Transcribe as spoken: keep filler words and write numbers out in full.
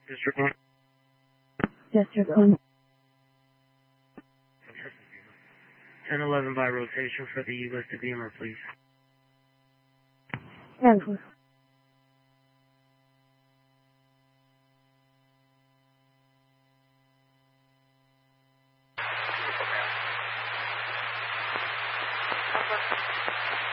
District one. District one. ten eleven by rotation for the listed beamer, please. ten four.